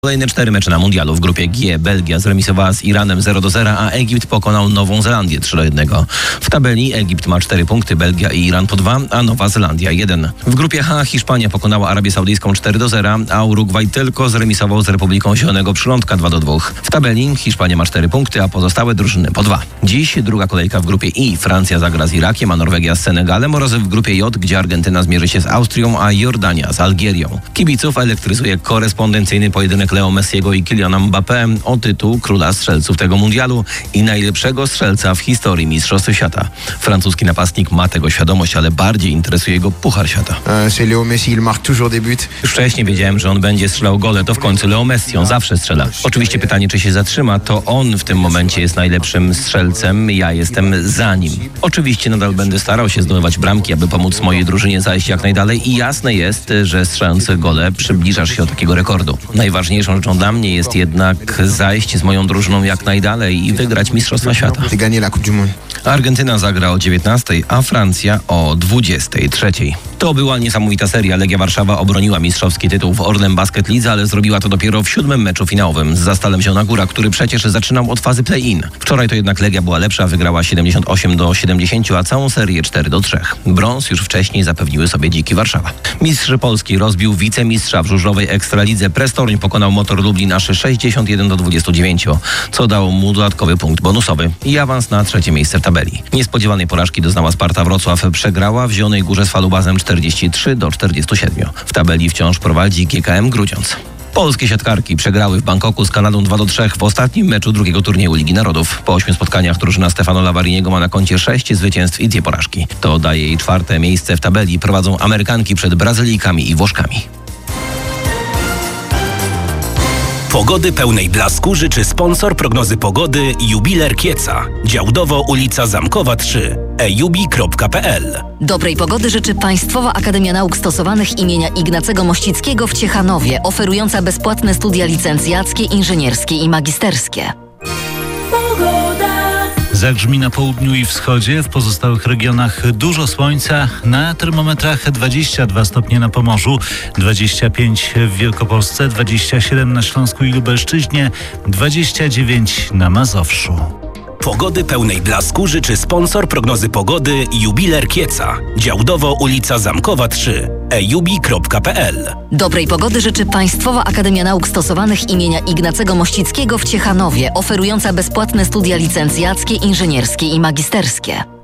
Kolejne 4 mecze na mundialu. W grupie G Belgia zremisowała z Iranem 0-0, a Egipt pokonał Nową Zelandię 3-1. W tabeli Egipt ma 4 punkty, Belgia i Iran po 2, a Nowa Zelandia 1. W grupie H Hiszpania pokonała Arabię Saudyjską 4-0, a Urugwaj tylko zremisował z Republiką Zielonego Przylądka 2-2. W tabeli Hiszpania ma 4 punkty, a pozostałe drużyny po 2. Dziś druga kolejka w grupie I. Francja zagra z Irakiem, a Norwegia z Senegalem oraz w grupie J, gdzie Argentyna zmierzy się z Austrią, a Jordania z Algierią. Kibiców elektryzuje korespondencyjny pojedynek Leo Messiego i Kyliana Mbappé o tytuł króla strzelców tego mundialu i najlepszego strzelca w historii Mistrzostw Świata. Francuski napastnik ma tego świadomość, ale bardziej interesuje go Puchar Świata. Leo Messi, il marque toujours des buts. Już wcześniej wiedziałem, że on będzie strzelał gole, to w końcu Leo Messi, on zawsze strzela. Oczywiście pytanie, czy się zatrzyma, to on w tym momencie jest najlepszym strzelcem, ja jestem za nim. Oczywiście nadal będę starał się zdobywać bramki, aby pomóc mojej drużynie zajść jak najdalej i jasne jest, że strzelając gole przybliżasz się do takiego rekordu. Najważniejszą rzeczą dla mnie jest jednak zajść z moją drużyną jak najdalej i wygrać Mistrzostwa Świata. Argentyna zagra o 19:00, a Francja o 23:00. To była niesamowita seria. Legia Warszawa obroniła mistrzowski tytuł w Orlen Basket Lidze, ale zrobiła to dopiero w 7. meczu finałowym z Zastalem Zielona Góra, który przecież zaczynał od fazy play-in. Wczoraj to jednak Legia była lepsza, wygrała 78-70, a całą serię 4-3. Brąz już wcześniej zapewniły sobie Dziki Warszawa. Mistrz Polski rozbił wicemistrza w żużlowej Ekstralidze. Prestorin pokonał Motor Lublin aż 61-29, co dało mu dodatkowy punkt bonusowy i awans na 3. miejsce w tabeli. Niespodziewanej porażki doznała Sparta Wrocław. Przegrała w Zielonej Górze z Falubazem 43-47. W tabeli wciąż prowadzi GKM Grudziądz. Polskie siatkarki przegrały w Bangkoku z Kanadą 2-3 w ostatnim meczu drugiego turnieju Ligi Narodów. Po 8 spotkaniach drużyna Stefano Lavariniego ma na koncie 6 zwycięstw i 2 porażki. To daje jej 4. miejsce w tabeli. Prowadzą Amerykanki przed Brazylijkami i Włoszkami. Pogody pełnej blasku życzy sponsor prognozy pogody Jubiler Kieca. Działdowo ulica Zamkowa 3. ejubi.pl. Dobrej pogody życzy Państwowa Akademia Nauk Stosowanych imienia Ignacego Mościckiego w Ciechanowie, oferująca bezpłatne studia licencjackie, inżynierskie i magisterskie. Zagrzmi na południu i wschodzie, w pozostałych regionach dużo słońca, na termometrach 22 stopnie na Pomorzu, 25 w Wielkopolsce, 27 na Śląsku i Lubelszczyźnie, 29 na Mazowszu. Pogody pełnej blasku życzy sponsor prognozy pogody Jubiler Kieca. Działdowo ulica Zamkowa 3. ejubi.pl. Dobrej pogody życzy Państwowa Akademia Nauk Stosowanych imienia Ignacego Mościckiego w Ciechanowie, oferująca bezpłatne studia licencjackie, inżynierskie i magisterskie.